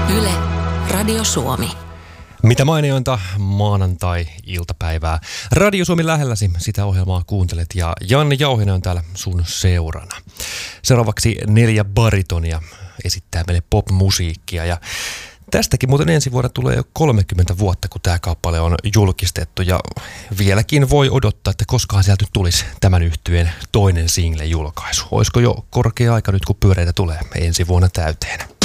Yle, Radio Suomi. Mitä mainiointa maanantai-iltapäivää. Radio Suomi lähelläsi, sitä ohjelmaa kuuntelet ja Janne Jauhinen on täällä sun seurana. Seuraavaksi 4 baritonia esittää meille pop-musiikkia ja tästäkin muuten ensi vuonna tulee jo 30 vuotta, kun tämä kappale on julkistettu ja vieläkin voi odottaa, että koskaan sieltä nyt tulisi tämän yhtyeen toinen single-julkaisu. Olisiko jo korkea aika nyt, kun pyöreitä tulee ensi vuonna täyteen?